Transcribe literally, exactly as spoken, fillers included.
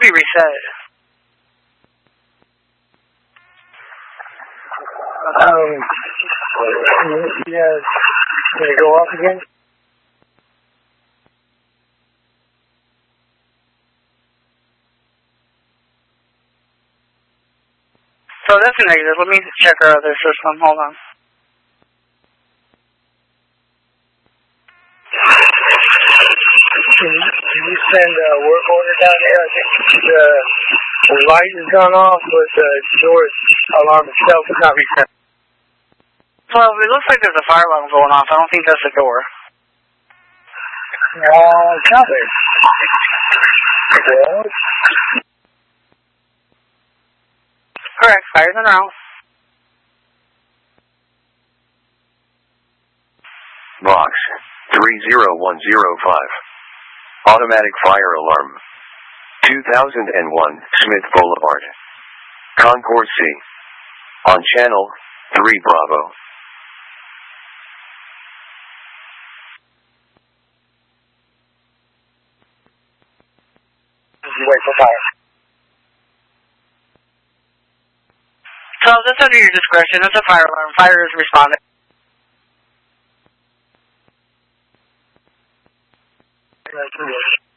be reset. Um, yeah, can it go off again? So that's a negative. Let me check our other system. Hold on. Can you, can you send a work order down there? I think the, the light has gone off, but the door alarm itself is not reset. Well, it looks like there's a fire alarm going off. I don't think that's the door. Uh, copy. Well, correct. Fires in the house. Box three zero one zero five. Automatic fire alarm. two thousand one Smith Boulevard. Concourse C. On channel three Bravo. wait for fire. So that's under your discretion. That's a fire alarm. Fire is responding. That's